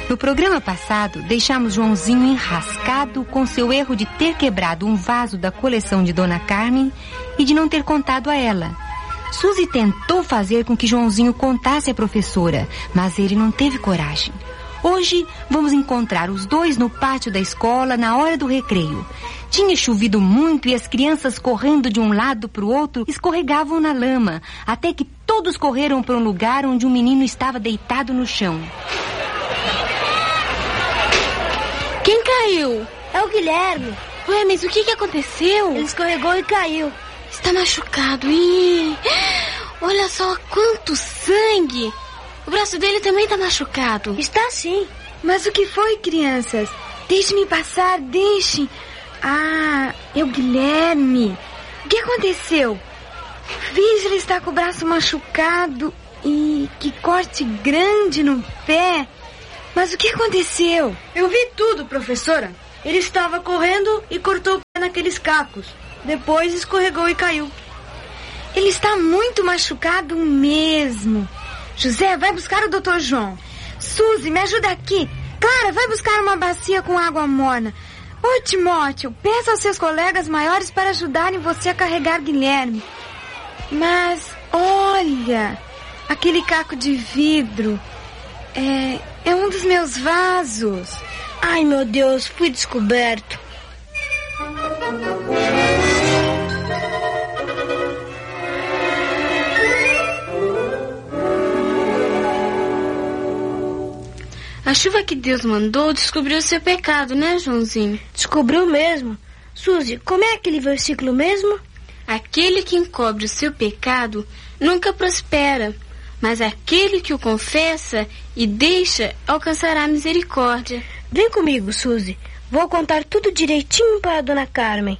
No programa passado, deixamos Joãozinho enrascado com seu erro de ter quebrado um vaso da coleção de Dona Carmen e de não ter contado a ela. Suzy tentou fazer com que Joãozinho contasse à professora, mas ele não teve coragem. Hoje vamos encontrar os dois no pátio da escola na hora do recreio. Tinha chovido muito e as crianças correndo de um lado para o outro escorregavam na lama, até que todos correram para um lugar onde um menino estava deitado no chão. Quem caiu? É o Guilherme. Ué, mas o que aconteceu? Ele escorregou e caiu. Está machucado. Ih, olha só quanto sangue. O braço dele também está machucado. Está sim. Mas o que foi, crianças? Deixe-me passar, deixe. Ah, é o Guilherme. O que aconteceu? Veja, ele está com o braço machucado. E que corte grande no pé. Mas o que aconteceu? Eu vi tudo, professora. Ele estava correndo e cortou o pé naqueles cacos. Depois escorregou e caiu. Ele está muito machucado mesmo. José, vai buscar o Dr. João. Suzy, me ajuda aqui. Clara, vai buscar uma bacia com água morna. Ô, Timóteo, peça aos seus colegas maiores para ajudarem você a carregar Guilherme. Mas, olha, aquele caco de vidro... É um dos meus vasos. Ai, meu Deus, fui descoberto. A chuva que Deus mandou descobriu o seu pecado, né, Joãozinho? Descobriu mesmo. Suzy, como é aquele versículo mesmo? Aquele que encobre o seu pecado nunca prospera, mas aquele que o confessa e deixa alcançará a misericórdia. Vem comigo, Suzy. Vou contar tudo direitinho para a Dona Carmen.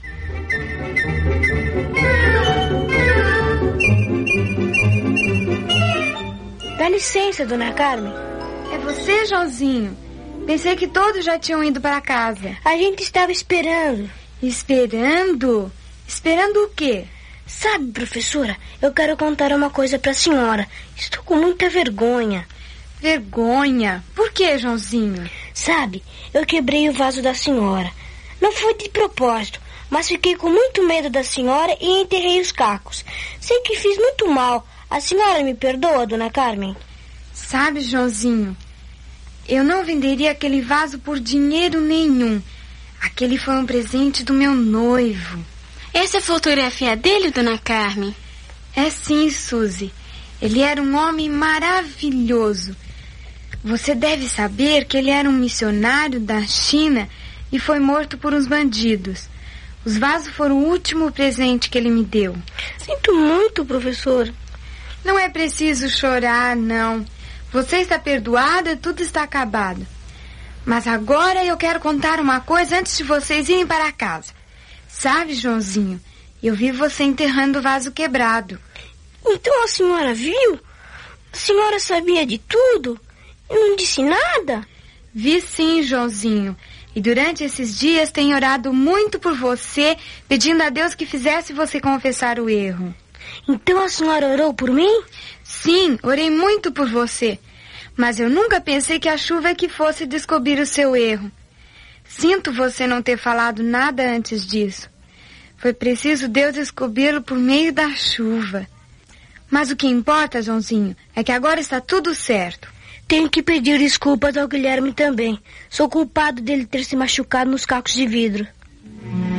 Dá licença, Dona Carmen. É você, Joãozinho? Pensei que todos já tinham ido para casa. A gente estava esperando. Esperando? Esperando o quê? Sabe, professora, eu quero contar uma coisa para a senhora. Estou com muita vergonha. Vergonha? Por quê, Joãozinho? Sabe, eu quebrei o vaso da senhora. Não foi de propósito, mas fiquei com muito medo da senhora e enterrei os cacos. Sei que fiz muito mal. A senhora me perdoa, Dona Carmen? Sabe, Joãozinho, eu não venderia aquele vaso por dinheiro nenhum. Aquele foi um presente do meu noivo. Essa é a fotografia dele, Dona Carmen? É sim, Suzy. Ele era um homem maravilhoso. Você deve saber que ele era um missionário da China e foi morto por uns bandidos. Os vasos foram o último presente que ele me deu. Sinto muito, professor. Não é preciso chorar, não. Você está perdoada, tudo está acabado. Mas agora eu quero contar uma coisa antes de vocês irem para casa. Sabe, Joãozinho, eu vi você enterrando o vaso quebrado. Então a senhora viu? A senhora sabia de tudo? E não disse nada? Vi sim, Joãozinho. E durante esses dias tenho orado muito por você, pedindo a Deus que fizesse você confessar o erro. Então a senhora orou por mim? Sim, orei muito por você. Mas eu nunca pensei que a chuva é que fosse descobrir o seu erro. Sinto você não ter falado nada antes disso. Foi preciso Deus descobri-lo por meio da chuva. Mas o que importa, Joãozinho, é que agora está tudo certo. Tenho que pedir desculpas ao Guilherme também. Sou culpado dele ter se machucado nos cacos de vidro.